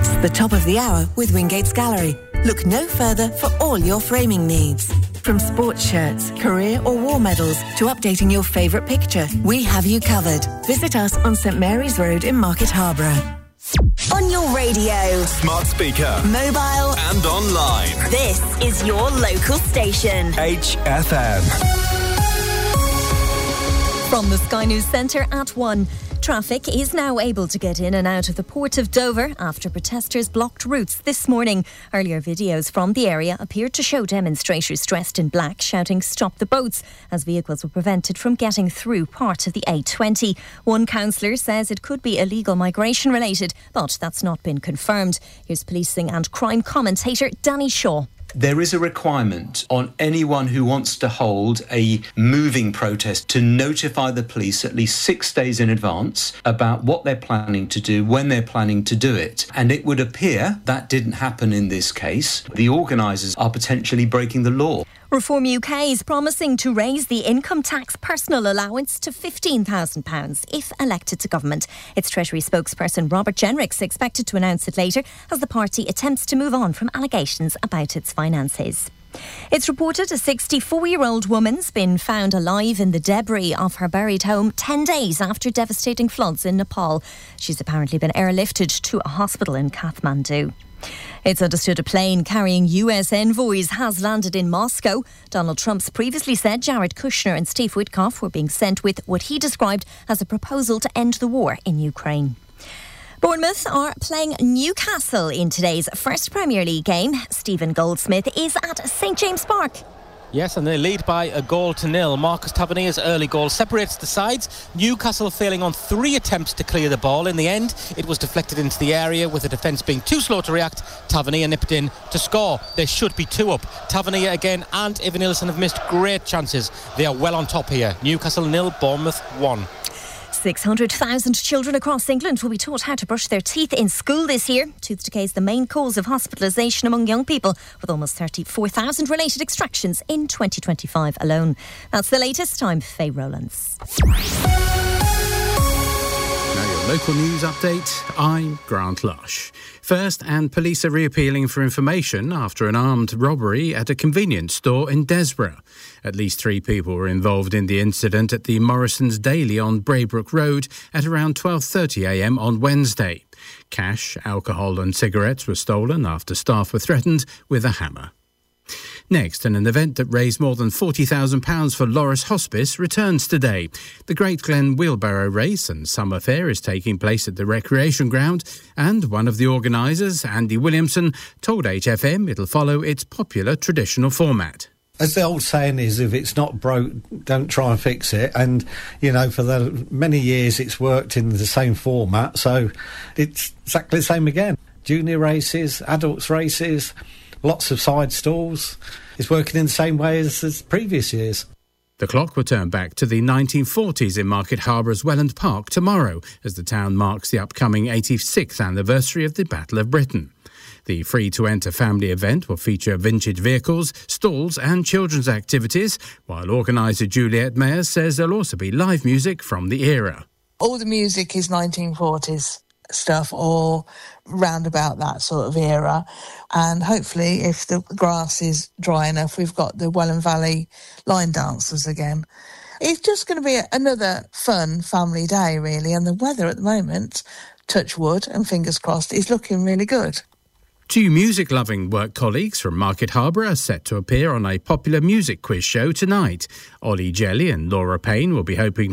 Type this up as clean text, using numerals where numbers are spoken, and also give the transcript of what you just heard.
It's the top of the hour with Wingate's Gallery. Look no further for all your framing needs. From sports shirts, career or war medals to updating your favourite picture, we have you covered. Visit us on St Mary's Road in Market Harborough. On your radio, smart speaker, mobile and online. This is your local station. HFM. From the Sky News Centre at 1. Traffic is now able to get in and out of the port of Dover after protesters blocked routes this morning. Earlier videos from the area appeared to show demonstrators dressed in black shouting "Stop the boats" as vehicles were prevented from getting through part of the A20. One councillor says it could be illegal migration related, but that's not been confirmed. Here's policing and crime commentator Danny Shaw. There is a requirement on anyone who wants to hold a moving protest to notify the police at least 6 days in advance about what they're planning to do, when they're planning to do it. And it would appear that didn't happen in this case. The organisers are potentially breaking the law. Reform UK is promising to raise the income tax personal allowance to £15,000 if elected to government. Its Treasury spokesperson Robert Jenrick's expected to announce it later as the party attempts to move on from allegations about its finances. It's reported a 64-year-old woman's been found alive in the debris of her buried home 10 days after devastating floods in Nepal. She's apparently been airlifted to a hospital in Kathmandu. It's understood a plane carrying US envoys has landed in Moscow. Donald Trump's previously said Jared Kushner and Steve Witkoff were being sent with what he described as a proposal to end the war in Ukraine. Bournemouth are playing Newcastle in today's first Premier League game. Stephen Goldsmith is at St James Park. Yes, and they lead by 1-0. Marcus Tavernier's early goal separates the sides. Newcastle failing on 3 attempts to clear the ball. In the end, it was deflected into the area with the defence being too slow to react. Tavernier nipped in to score. They should be 2 up. Tavernier again and Ivan Nilsson have missed great chances. They are well on top here. Newcastle 0, Bournemouth 1. 600,000 children across England will be taught how to brush their teeth in school this year. Tooth decay is the main cause of hospitalisation among young people, with almost 34,000 related extractions in 2025 alone. That's the latest. I'm Faye Rowlands. Now your local news update. I'm Grant Lush. First, and police are reappealing for information after an armed robbery at a convenience store in Desborough. At least 3 people were involved in the incident at the Morrison's Daily on Braybrook Road at around 12:30am on Wednesday. Cash, alcohol and cigarettes were stolen after staff were threatened with a hammer. Next, an event that raised more than £40,000 for Loris Hospice returns today. The Great Glen Wheelbarrow Race and Summer Fair is taking place at the Recreation Ground, and one of the organisers, Andy Williamson, told HFM it'll follow its popular traditional format. As the old saying is, if it's not broke, don't try and fix it. And, you know, for the many years it's worked in the same format, so it's exactly the same again. Junior races, adults races, lots of side stalls. It's working in the same way as previous years. The clock will turn back to the 1940s in Market Harbour's Welland Park tomorrow as the town marks the upcoming 86th anniversary of the Battle of Britain. The free-to-enter family event will feature vintage vehicles, stalls and children's activities, while organiser Juliette Mayer says there'll also be live music from the era. All the music is 1940s stuff or round about that sort of era, and hopefully if the grass is dry enough we've got the Welland Valley line dancers again. It's just going to be another fun family day really, and the weather at the moment, touch wood and fingers crossed, is looking really good. 2 music-loving work colleagues from Market Harbour are set to appear on a popular music quiz show tonight. Ollie Jelly and Laura Payne will be hoping